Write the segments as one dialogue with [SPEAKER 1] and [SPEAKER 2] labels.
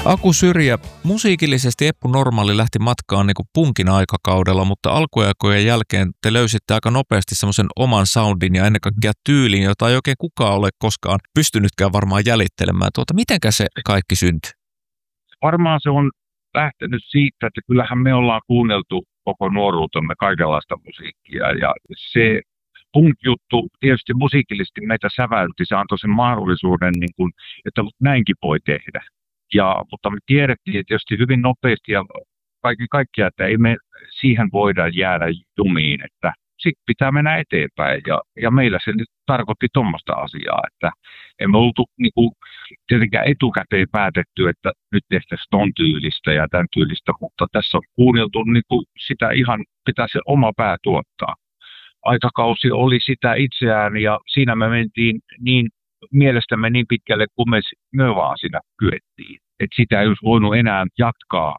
[SPEAKER 1] Aku Syrjä, musiikillisesti Eppu Normaali lähti matkaan niin kuin punkin aikakaudella, mutta alkuaikojen jälkeen te löysitte aika nopeasti semmoisen oman soundin ja ennen kaikkea tyylin, jota ei oikein kukaan ole koskaan pystynytkään varmaan jäljittelemään. Mitenkä se kaikki syntyi?
[SPEAKER 2] Varmaan se on lähtenyt siitä, että kyllähän me ollaan kuunneltu koko nuoruutemme kaikenlaista musiikkia ja se punk-juttu tietysti musiikillisesti meitä säväytti, se antoi sen mahdollisuuden, niin kuin, että näinkin voi tehdä. Mutta me tiedettiin tietysti hyvin nopeasti ja kaiken kaikkiaan, että ei me siihen voida jäädä jumiin, että sitten pitää mennä eteenpäin. Ja meillä se nyt tarkoitti tuommoista asiaa, että emme oltu niin kuin, tietenkään etukäteen päätetty, että nyt tehtäisiin ton tyylistä ja tämän tyylistä, mutta tässä on kuunneltu niin kuin sitä ihan, pitää se oma pää tuottaa. Aikakausi oli sitä itseään ja siinä me mentiin niin mielestämme niin pitkälle, kun me vaan siinä kyettiin. Että sitä ei olisi voinut enää jatkaa,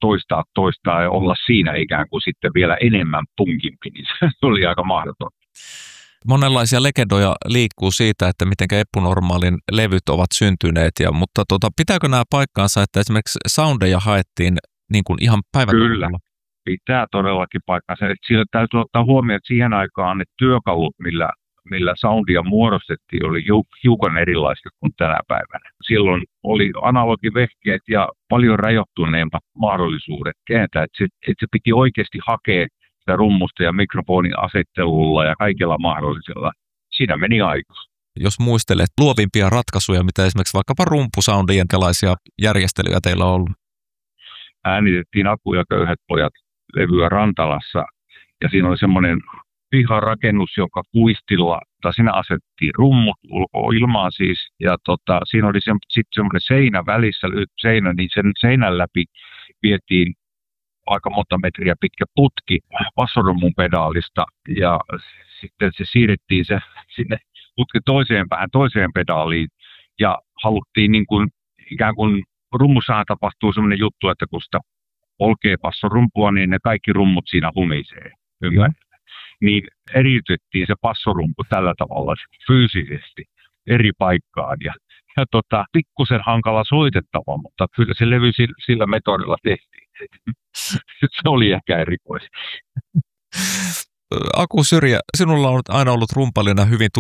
[SPEAKER 2] toistaa ja olla siinä ikään kuin sitten vielä enemmän punkimpi, niin se oli aika mahdoton.
[SPEAKER 1] Monenlaisia legendoja liikkuu siitä, että miten Eppu Normaalin levyt ovat syntyneet, mutta pitääkö nämä paikkaansa, että esimerkiksi soundeja haettiin niin kuin ihan päivän
[SPEAKER 2] Kyllä, pitää todellakin paikkaansa. Sillä täytyy ottaa huomioon, että siihen aikaan ne työkalut, millä soundia muodostettiin, oli hiukan erilaista kuin tänä päivänä. Silloin oli analogivehkeet ja paljon rajoittuneemmat mahdollisuudet kääntää, että se piti oikeasti hakea sitä rummusta ja mikrofonin asettelulla ja kaikilla mahdollisilla. Siinä meni aikaa.
[SPEAKER 1] Jos muistelet luovimpia ratkaisuja, mitä esimerkiksi vaikkapa rumpusoundien tällaisia järjestelyjä teillä on ollut?
[SPEAKER 2] Äänitettiin Aku ja köyhät pojat levyä Rantalassa ja siinä oli semmoinen piharakennus, joka kuistilla, tai siinä asettiin rummut ulkoilmaan siis, ja siinä oli sitten semmoinen seinä välissä, seinä, niin sen seinän läpi vietiin aika monta metriä pitkä putki bassorummun pedaalista, ja sitten se siirrettiin se sinne putki toiseen pedaaliin, ja haluttiin niin kuin, ikään kuin rummussahan tapahtuu semmoinen juttu, että kun sitä polkee bassorumpua, niin ne kaikki rummut siinä humisee. Niin eriytettiin se bassorumpu tällä tavalla fyysisesti eri paikkaan. Ja pikkusen hankala soitettava, mutta kyllä se levy sillä metodilla tehtiin. Se oli ehkä erikoista.
[SPEAKER 1] Aku Syrjä, sinulla on aina ollut rumpalina hyvin